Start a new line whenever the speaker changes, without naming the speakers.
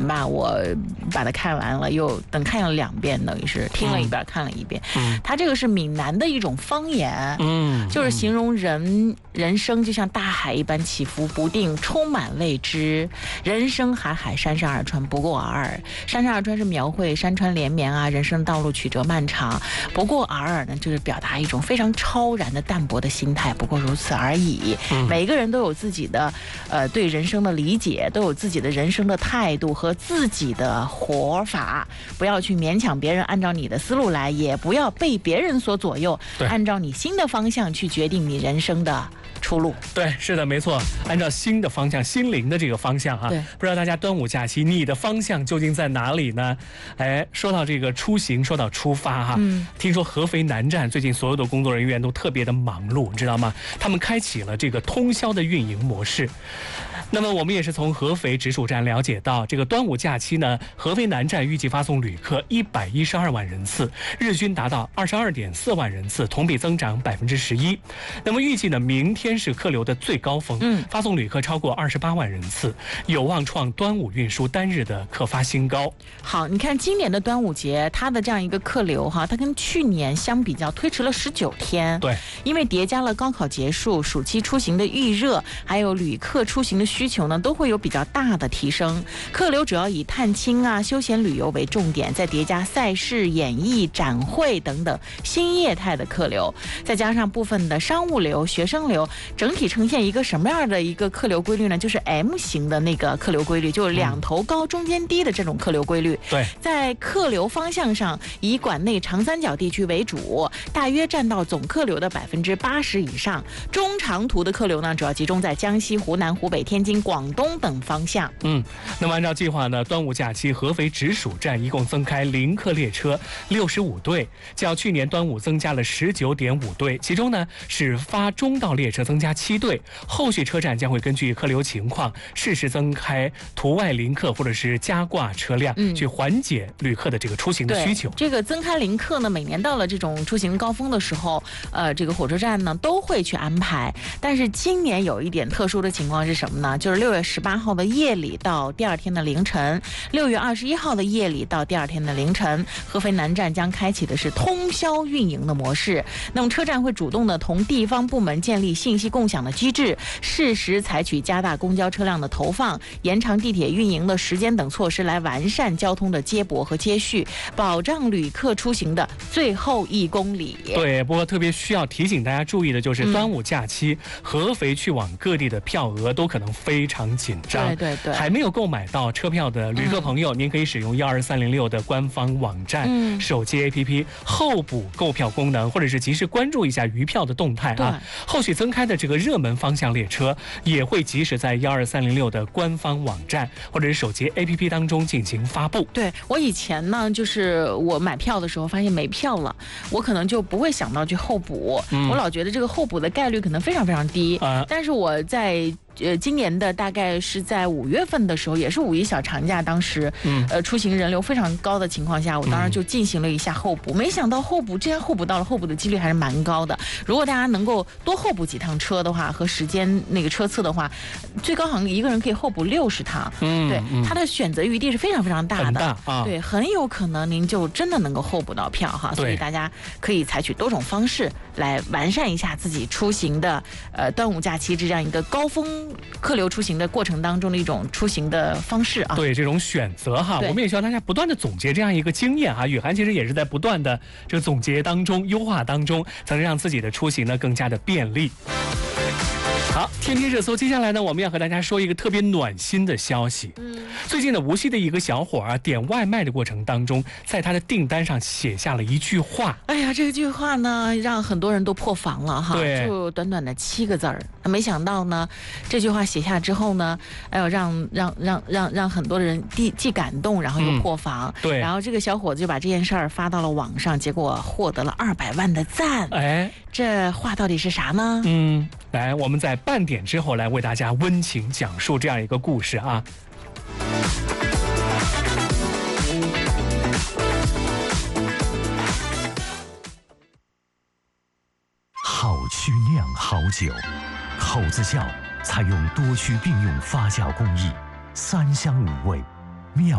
吧，我把它看完了，又看了2遍，等于是听了一遍，看了一遍。它这个是闽南的一种方言，就是形容人生就像大海一般起伏不定，充满未知。人生海海，山山而川，不过尔尔。山山而川是描绘山川连绵啊，人生道路曲折漫长。不过尔尔呢，就是表达一种非常超然的淡泊的心态，不过如此而已。每个人都有自己的对人生的理解，都有自己的人生的态度和自己的活法，不要去勉强别人按照你的思路来，也不要被别人所左右，按照你新的方向去决定你人生的出路。
对，是的，没错，按照新的方向，心灵的这个方向哈。对，不知道大家端午假期你的方向究竟在哪里呢？哎，说到这个出行，说到出发哈，听说合肥南站最近所有的工作人员都特别的忙碌，你知道吗？他们开启了这个通宵的运营模式。那么我们也是从合肥直属站了解到，这个端午假期呢，合肥南站预计发送旅客112万人次，日均达到22.4万人次，同比增长11%。那么预计呢，明天是客流的最高峰，发送旅客超过28万人次，有望创端午运输单日的客发新高。
好，你看今年的端午节，它的这样一个客流哈，它跟去年相比较推迟了19天。
对，
因为叠加了高考结束、暑期出行的预热，还有旅客出行的需求呢，都会有比较大的提升。客流主要以探亲啊、休闲旅游为重点，再叠加赛事、演艺、展会等等新业态的客流，再加上部分的商务流、学生流，整体呈现一个什么样的一个客流规律呢？就是 M 型的那个客流规律，就是两头高、中间低的这种客流规律。
对，
在客流方向上，以管内长三角地区为主，大约占到总客流的80%以上。中长途的客流呢，主要集中在江西、湖南、湖北、天津、广东等方向。
那么按照计划呢，端午假期合肥直属站一共增开临客列车65对，较去年端午增加了19.5对，其中呢是发中道列车增加7对，后续车站将会根据客流情况适时增开途外临客或者是加挂车辆，去缓解旅客的这个出行的需求。
这个增开临客呢，每年到了这种出行高峰的时候，这个火车站呢都会去安排。但是今年有一点特殊的情况是什么呢？就是6月18号的夜里到第二天的凌晨，6月21号的夜里到第二天的凌晨，合肥南站将开启的是通宵运营的模式。那么车站会主动的同地方部门建立信息共享的机制，适时采取加大公交车辆的投放、延长地铁运营的时间等措施，来完善交通的接驳和接续，保障旅客出行的最后1公里。
对，不过特别需要提醒大家注意的就是，端午假期合肥去往各地的票额都可能非常紧张。
对，
还没有购买到车票的旅客朋友，您可以使用12306的官方网站、手机 APP 候补购票功能，或者是及时关注一下余票的动态啊。后续增开的这个热门方向列车也会及时在12306的官方网站或者是手机 APP 当中进行发布。
对，我以前呢，就是我买票的时候发现没票了，我可能就不会想到去候补，我老觉得这个候补的概率可能非常非常低。但是我在今年的大概是在5月份的时候，也是5一小长假，当时出行人流非常高的情况下，我当然就进行了一下候补。没想到竟然候补到了，候补的几率还是蛮高的。如果大家能够多候补几趟车的话，和时间那个车次的话，最高好像一个人可以候补60趟。对，它的选择余地是非常非常大的。对，很有可能您就真的能够候补到票哈。所以大家可以采取多种方式来完善一下自己出行的端午假期这样一个高峰客流出行的过程当中的一种出行的方式啊。
对，这种选择哈，我们也需要大家不断的总结这样一个经验哈。雨涵其实也是在不断的这个总结当中、优化当中，才能让自己的出行呢更加的便利。好，天天热搜，接下来呢，我们要和大家说一个特别暖心的消息。最近呢，无锡的一个小伙点外卖的过程当中，在他的订单上写下了一句话。哎呀，
这句话呢，让很多人都破防了哈。
对，
就短短的7个字儿。没想到呢，这句话写下之后呢，让很多人既感动，然后又破防。
对，
然后这个小伙子就把这件事儿发到了网上，结果获得了200万的赞。
哎，
这话到底是啥呢？
来，我们在半点之后来为大家温情讲述这样一个故事啊。
好曲酿好酒，口子窖采用多区并用发酵工艺，3香5味，